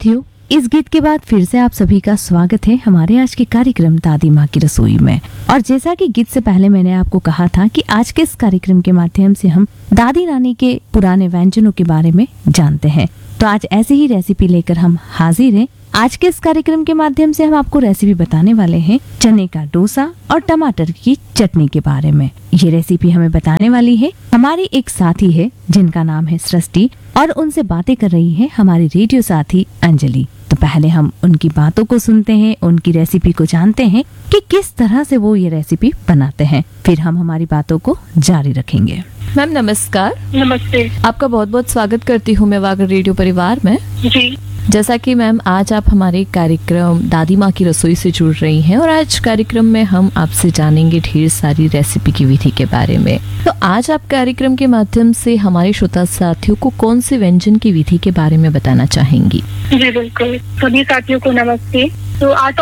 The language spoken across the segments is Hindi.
साथियों, इस गीत के बाद फिर से आप सभी का स्वागत है हमारे आज के कार्यक्रम दादी माँ की रसोई में। और जैसा कि गीत से पहले मैंने आपको कहा था कि आज के इस कार्यक्रम के माध्यम से हम दादी नानी के पुराने व्यंजनों के बारे में जानते हैं। तो आज ऐसी ही रेसिपी लेकर हम हाजिर हैं। आज के इस कार्यक्रम के माध्यम से हम आपको रेसिपी बताने वाले हैं चने का डोसा और टमाटर की चटनी के बारे में। ये रेसिपी हमें बताने वाली है हमारी एक साथी है जिनका नाम है सृष्टि, और उनसे बातें कर रही है हमारी रेडियो साथी अंजलि। तो पहले हम उनकी बातों को सुनते हैं, उनकी रेसिपी को जानते हैं कि किस तरह से वो ये रेसिपी बनाते हैं, फिर हम हमारी बातों को जारी रखेंगे। मैम नमस्कार। नमस्ते। आपका बहुत बहुत स्वागत करती हूँ मैं वागर रेडियो परिवार में। जी। जैसा कि मैम आज आप हमारे कार्यक्रम दादी माँ की रसोई से जुड़ रही हैं और आज कार्यक्रम में हम आपसे जानेंगे ढेर सारी रेसिपी की विधि के बारे में। तो आज आप कार्यक्रम के माध्यम से हमारे श्रोता साथियों को कौन से व्यंजन की विधि के बारे में बताना चाहेंगी? जी बिल्कुल, सभी साथियों को नमस्ते। तो आज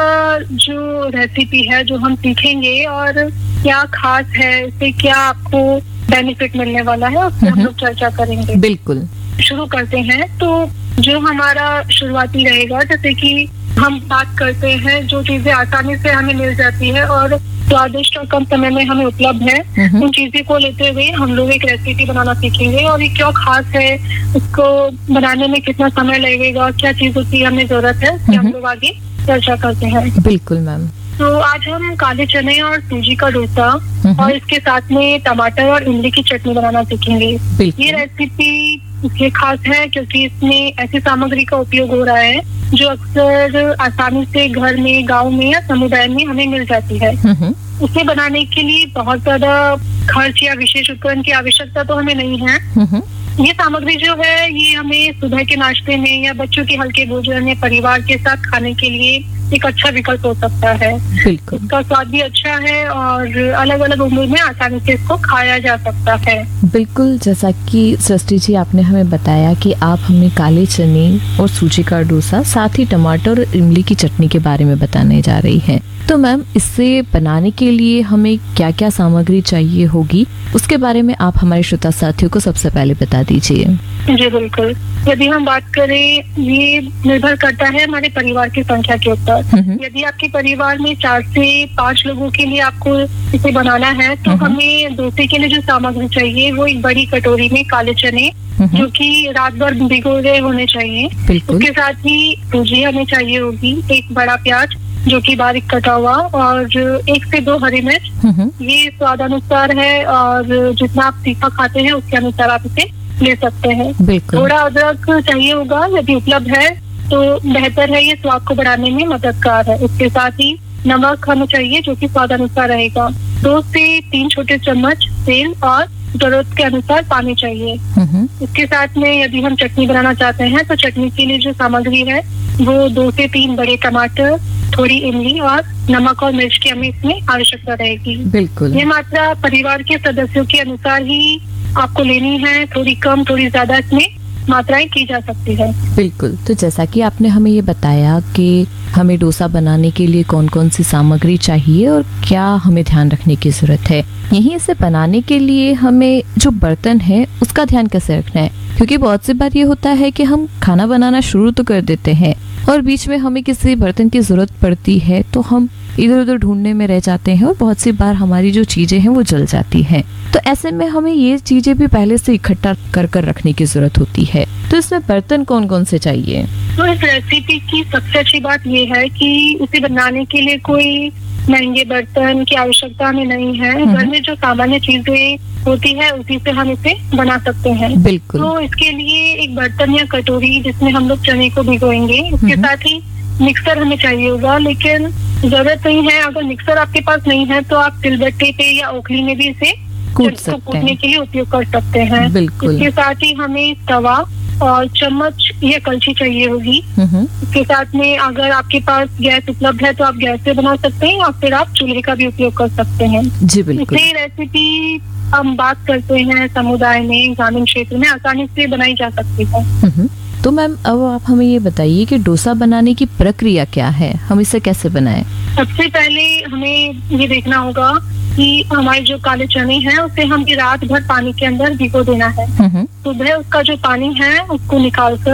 जो रेसिपी है जो हम सीखेंगे और क्या खास है, इससे क्या आपको बेनिफिट मिलने वाला है, उस पर हम लोग चर्चा करेंगे। बिल्कुल, शुरू करते हैं। तो जो हमारा शुरुआती रहेगा, जैसे कि हम बात करते हैं जो चीजें आसानी से हमें मिल जाती है और स्वादिष्ट और कम समय में हमें उपलब्ध है, उन चीजों को लेते हुए हम लोग एक रेसिपी बनाना सीखेंगे। और ये क्यों खास है, उसको बनाने में कितना समय लगेगा, क्या चीजों की हमें जरूरत है, हम लोग आगे चर्चा करते हैं। बिल्कुल मैम। तो आज हम काले चने और सूजी का डोसा और इसके साथ में टमाटर और इमली की चटनी बनाना सीखेंगे। ये रेसिपी इसलिए खास है क्योंकि इसमें ऐसी सामग्री का उपयोग हो रहा है जो अक्सर आसानी से घर में, गांव में या समुदाय में हमें मिल जाती है। उसे बनाने के लिए बहुत ज्यादा खर्च या विशेष उपकरण की आवश्यकता तो हमें नहीं है। ये सामग्री जो है ये हमें सुबह के नाश्ते में या बच्चों के हल्के भोजन या परिवार के साथ खाने के लिए एक अच्छा विकल्प हो सकता है। बिल्कुल। इसका स्वाद भी अच्छा है और अलग अलग उम्र में आसानी से इसको खाया जा सकता है। बिल्कुल, जैसा कि सृष्टि जी आपने हमें बताया कि आप हमें काले चने और सूजी का डोसा साथ ही टमाटर और इमली की चटनी के बारे में बताने जा रही हैं। तो मैम इसे बनाने के लिए हमें क्या क्या सामग्री चाहिए होगी, उसके बारे में आप हमारे श्रोता साथियों को सबसे पहले बता दीजिए। जी बिल्कुल, यदि हम बात करें, ये निर्भर करता है हमारे परिवार की संख्या के ऊपर। यदि आपके परिवार में 4 से 5 लोगों के लिए आपको इसे बनाना है तो हमें डोसे के लिए जो सामग्री चाहिए वो एक बड़ी कटोरी में काले चने जो कि रात भर भिगोए होने चाहिए। उसके साथ ही सूजी हमें चाहिए होगी, एक बड़ा प्याज जो कि बारीक कटा हुआ, और 1 से 2 हरी मिर्च। ये स्वाद अनुसार है और जितना आप तीखा खाते हैं उसके अनुसार आप इसे ले सकते हैं। थोड़ा अदरक चाहिए होगा, यदि उपलब्ध है तो बेहतर है, ये स्वाद को बढ़ाने में मददगार है। इसके साथ ही नमक हमें चाहिए जो कि स्वाद अनुसार रहेगा। 2 से 3 छोटे चम्मच तेल और जरूरत के अनुसार पानी चाहिए। इसके साथ में यदि हम चटनी बनाना चाहते हैं तो चटनी के लिए जो सामग्री है वो 2 से 3 बड़े टमाटर, थोड़ी इमली और नमक और मिर्च की हमें इसमें आवश्यकता रहेगी। बिल्कुल। ये मात्रा परिवार के सदस्यों के अनुसार ही आपको लेनी है, थोड़ी कम थोड़ी ज्यादा इसमें मात्राएं की जा सकती है। बिल्कुल। तो जैसा कि आपने हमें ये बताया कि हमें डोसा बनाने के लिए कौन कौन सी सामग्री चाहिए और क्या हमें ध्यान रखने की जरूरत है, यहीं इसे बनाने के लिए हमें जो बर्तन है उसका ध्यान कैसे रखना है, क्योंकि बहुत सी बार ये होता है कि हम खाना बनाना शुरू तो कर देते हैं और बीच में हमें किसी बर्तन की जरूरत पड़ती है तो हम इधर उधर ढूंढने में रह जाते हैं और बहुत सी बार हमारी जो चीजें हैं वो जल जाती हैं। तो ऐसे में हमें ये चीजें भी पहले से इकट्ठा कर रखने की जरूरत होती है। तो इसमें बर्तन कौन कौन से चाहिए? तो इस रेसिपी की सबसे अच्छी बात ये है कि इसे बनाने के लिए कोई महंगे बर्तन की आवश्यकता हमें नहीं है। घर में जो सामान्य चीजें होती है उसी से हम इसे बना सकते हैं। बिल्कुल। तो इसके लिए एक बर्तन या कटोरी जिसमें हम लोग चने को भिगोएंगे, इसके साथ ही मिक्सर हमें चाहिए होगा, लेकिन जरूरत नहीं है। अगर मिक्सर आपके पास नहीं है तो आप सिलबट्टे पे या ओखली में भी इसे कूटने के लिए उपयोग कर सकते हैं। बिल्कुल। इसके साथ ही हमें तवा और चम्मच या कलछी चाहिए होगी। इसके साथ में अगर आपके पास गैस उपलब्ध है तो आप गैस से बना सकते हैं या फिर आप चूल्हे का भी उपयोग कर सकते हैं। जी बिल्कुल। इसे रेसिपी हम बात करते हैं समुदाय में, ग्रामीण क्षेत्र में आसानी से बनाई जा सकती है। तो मैम अब आप हमें ये बताइए कि डोसा बनाने की प्रक्रिया क्या है, हम इसे कैसे बनाएं? सबसे पहले हमें ये देखना होगा कि हमारे जो काले चने हैं उसे हम रात भर पानी के अंदर भिगो देना है। सुबह उसका जो पानी है उसको निकालकर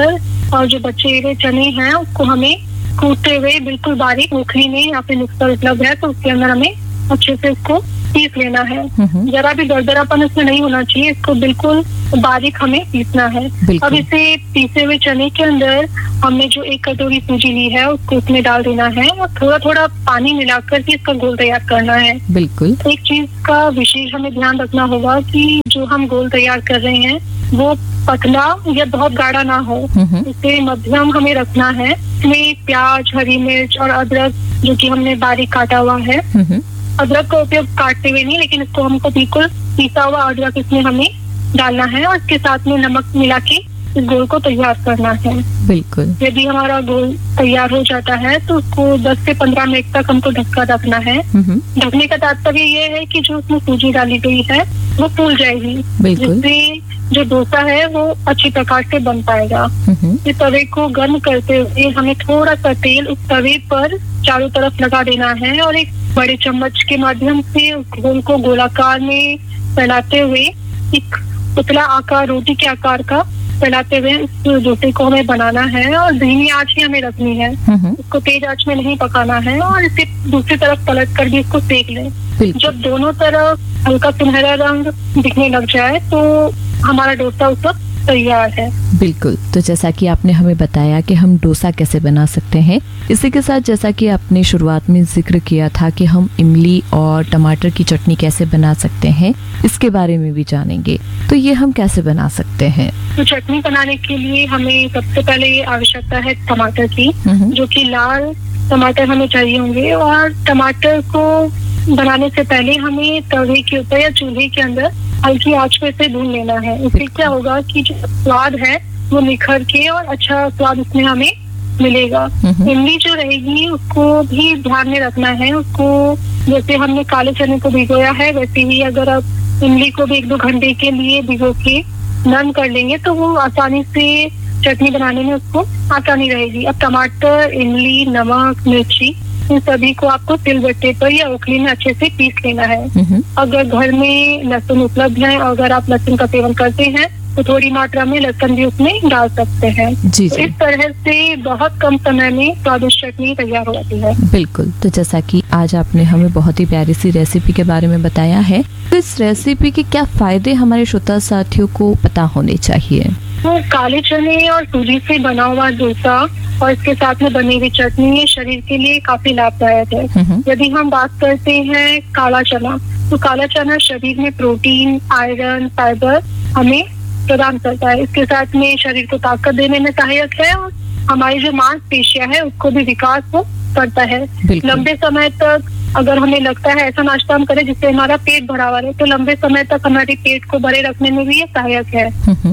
और जो बचे हुए चने हैं उसको हमें कूटते हुए बिल्कुल बारीक ओखली में या फिर मिक्सर उपलब्ध है तो उसके अंदर हमें अच्छे से इसको पीस लेना है। जरा भी दरदरापन इसमें नहीं होना चाहिए, इसको बिल्कुल बारीक हमें पीसना है। अब इसे पीसे हुए चने के अंदर हमने जो 1 कटोरी सूजी ली है उसको उसमें डाल देना है और थोड़ा थोड़ा पानी मिलाकर के इसका घोल तैयार करना है। बिल्कुल। एक चीज का विशेष हमें ध्यान रखना होगा कि जो हम घोल तैयार कर रहे हैं वो पतला या बहुत गाढ़ा ना हो, इसे मध्यम हमें रखना है। इसमें प्याज, हरी मिर्च और अदरक जो कि हमने बारीक काटा हुआ है, अदरक का उपयोग काटते हुए नहीं, लेकिन इसको हमको बिल्कुल पिसा हुआ अदरक इसमें हमें डालना है और इसके साथ में नमक मिला के इस घोल को तैयार करना है। बिल्कुल। यदि हमारा घोल तैयार हो जाता है तो उसको 10 से 15 मिनट तक हमको ढक्का रखना है। ढकने का तात्पर्य ये है कि जो उसमें सूजी डाली गई है वो फूल जाएगी, जिससे जो डोसा है वो अच्छी प्रकार से बन पाएगा। इस तवे को गर्म करते हुए हमें थोड़ा सा तेल उस तवे पर चारों तरफ लगा देना है और एक बड़े चम्मच के माध्यम से उस घोल को गोलाकार में फैलाते हुए एक पतला आकार, रोटी के आकार का फैलाते हुए इस डोसे को हमें बनाना है और धीमी आंच ही हमें रखनी है। इसको तेज आंच में नहीं पकाना है और इसे दूसरी तरफ पलट कर भी इसको सेक लें। जब दोनों तरफ हल्का सुनहरा रंग दिखने लग जाए तो हमारा डोसा उस वक्त तैयार है। बिल्कुल। तो जैसा कि आपने हमें बताया कि हम डोसा कैसे बना सकते हैं, इसी के साथ जैसा कि आपने शुरुआत में जिक्र किया था कि हम इमली और टमाटर की चटनी कैसे बना सकते हैं, इसके बारे में भी जानेंगे। तो ये हम कैसे बना सकते हैं? तो चटनी बनाने के लिए हमें सबसे पहले आवश्यकता है टमाटर की, जो कि लाल टमाटर हमें चाहिए होंगे। और टमाटर को बनाने से पहले हमें तवे के ऊपर या चूल्हे के अंदर हल्की आंच पे से भून लेना है। इससे क्या होगा कि जो स्वाद है वो निखर के और अच्छा स्वाद उसमें हमें मिलेगा। इमली जो रहेगी उसको भी ध्यान में रखना है। उसको जैसे हमने काले चने को भिगोया है वैसे ही अगर आप इमली को भी 1-2 घंटे के लिए भिगो के नरम कर लेंगे तो वो आसानी से चटनी बनाने में उसको आसानी रहेगी। अब टमाटर, इमली, नमक, मिर्ची, इन सभी को आपको सिलबट्टे पर या ओखली में अच्छे से पीस लेना है। अगर घर में लहसुन उपलब्ध है और अगर आप लहसुन का सेवन करते हैं तो थोड़ी मात्रा में लहसुन भी उसमें डाल सकते हैं। जी। तो इस तरह से बहुत कम समय में स्वादिष्ट चटनी तैयार हो जाती है। बिल्कुल। तो जैसा कि आज आपने हमें बहुत ही प्यारी सी रेसिपी के बारे में बताया है, तो इस रेसिपी के क्या फायदे हमारे श्रोता साथियों को पता होने चाहिए? तो काले चने और सूजी से बना हुआ डोसा और इसके साथ में बनी हुई चटनी ये शरीर के लिए काफी लाभदायक है। यदि हम बात करते हैं काला चना, तो काला चना शरीर में प्रोटीन, आयरन, फाइबर हमें प्रदान करता है। इसके साथ में शरीर को ताकत देने में सहायक है और हमारी जो मांसपेशियां है उसको भी विकास को करता है। लंबे समय तक अगर हमें लगता है ऐसा नाश्ता हम करें जिससे हमारा पेट भरा हुआ रहे, तो लंबे समय तक हमारे पेट को भरे रखने में भी ये सहायक है।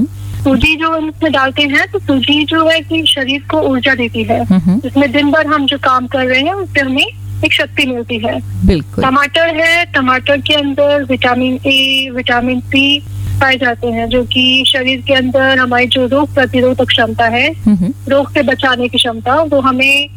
सूजी जो हम इसमें डालते हैं तो सूजी जो है कि शरीर को ऊर्जा देती है, जिसमें दिन भर हम जो काम कर रहे हैं उससे हमें एक शक्ति मिलती है। बिल्कुल। टमाटर है, टमाटर के अंदर विटामिन ए, विटामिन सी पाए जाते हैं जो कि शरीर के अंदर हमारी जो रोग प्रतिरोधक क्षमता है, रोग से बचाने की क्षमता, वो हमें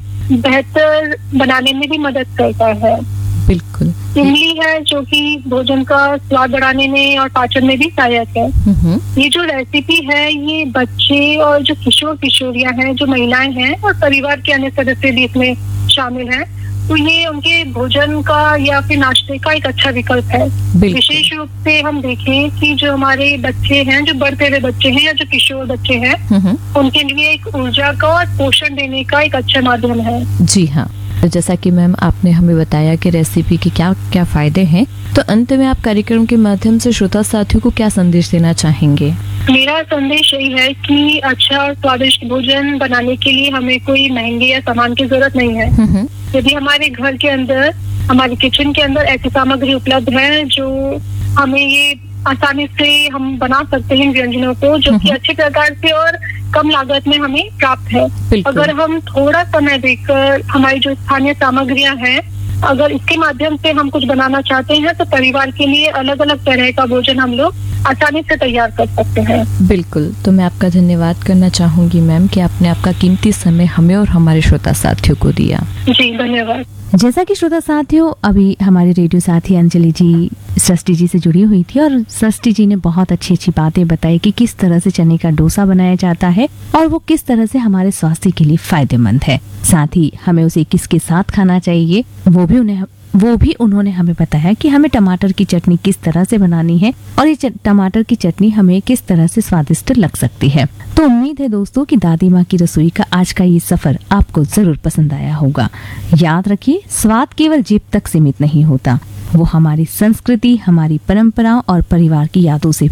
बेहतर बनाने में भी मदद करता है। बिल्कुल। इमली है जो कि भोजन का स्वाद बढ़ाने में और पाचन में भी सहायक है। ये जो रेसिपी है ये बच्चे और जो किशोर किशोरियां हैं, जो महिलाएं हैं और परिवार के अन्य सदस्य भी इसमें शामिल हैं, तो ये उनके भोजन का या फिर नाश्ते का एक अच्छा विकल्प है। विशेष रूप से हम देखें कि जो हमारे बच्चे हैं, जो बढ़ते हुए बच्चे हैं या जो किशोर बच्चे हैं, उनके लिए एक ऊर्जा का और पोषण देने का एक अच्छा माध्यम है। जी हाँ। तो जैसा कि मैम आपने हमें बताया कि रेसिपी के क्या क्या फायदे हैं, तो अंत में आप कार्यक्रम के माध्यम से श्रोता साथियों को क्या संदेश देना चाहेंगे? मेरा संदेश यही है कि अच्छा स्वादिष्ट भोजन बनाने के लिए हमें कोई महंगे या सामान की जरूरत नहीं है। यदि हमारे घर के अंदर, हमारे किचन के अंदर ऐसी सामग्री उपलब्ध है जो हमें ये आसानी से हम बना सकते हैं व्यंजनों को, जो कि अच्छे प्रकार से और कम लागत में हमें प्राप्त है। अगर हम थोड़ा समय देकर हमारी जो स्थानीय सामग्रियां हैं अगर इसके माध्यम से हम कुछ बनाना चाहते हैं तो परिवार के लिए अलग अलग तरह का भोजन हम लोग आसानी से तैयार कर सकते हैं। बिल्कुल, तो मैं आपका धन्यवाद करना चाहूंगी मैम कि आपने आपका कीमती समय हमें और हमारे श्रोता साथियों को दिया। जी धन्यवाद। जैसा कि श्रोता साथियों, अभी हमारे रेडियो साथी अंजलि जी सृष्टि जी से जुड़ी हुई थी और सृष्टि जी ने बहुत अच्छी अच्छी बातें बताई कि किस तरह से चने का डोसा बनाया जाता है और वो किस तरह से हमारे स्वास्थ्य के लिए फायदेमंद है। साथ ही हमें उसे किसके साथ खाना चाहिए वो भी उन्होंने हमें बताया कि हमें टमाटर की चटनी किस तरह से बनानी है और ये टमाटर की चटनी हमें किस तरह से स्वादिष्ट लग सकती है। तो उम्मीद है दोस्तों कि दादी माँ की रसोई का आज का ये सफर आपको जरूर पसंद आया होगा। याद रखिए, स्वाद केवल जीभ तक सीमित नहीं होता, वो हमारी संस्कृति, हमारी परंपराओं और परिवार की यादों से